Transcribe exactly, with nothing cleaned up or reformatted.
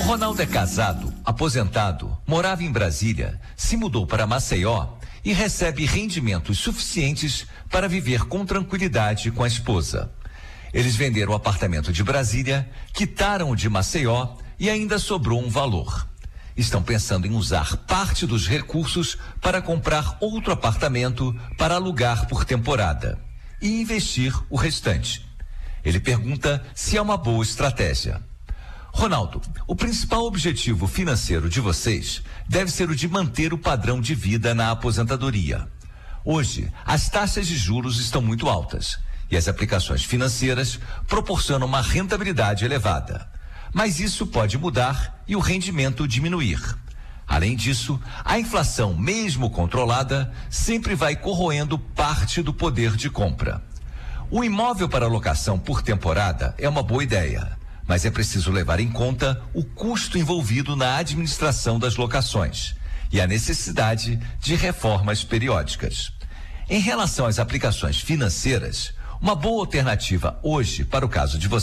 Ronaldo é casado, aposentado, morava em Brasília, se mudou para Maceió e recebe rendimentos suficientes para viver com tranquilidade com a esposa. Eles venderam o apartamento de Brasília, quitaram o de Maceió e ainda sobrou um valor. Estão pensando em usar parte dos recursos para comprar outro apartamento para alugar por temporada e investir o restante. Ele pergunta se é uma boa estratégia. Ronaldo, o principal objetivo financeiro de vocês deve ser o de manter o padrão de vida na aposentadoria. Hoje, as taxas de juros estão muito altas e as aplicações financeiras proporcionam uma rentabilidade elevada. Mas isso pode mudar e o rendimento diminuir. Além disso, a inflação, mesmo controlada, sempre vai corroendo parte do poder de compra. O imóvel para locação por temporada é uma boa ideia, mas é preciso levar em conta o custo envolvido na administração das locações e a necessidade de reformas periódicas. Em relação às aplicações financeiras, uma boa alternativa hoje, para o caso de você,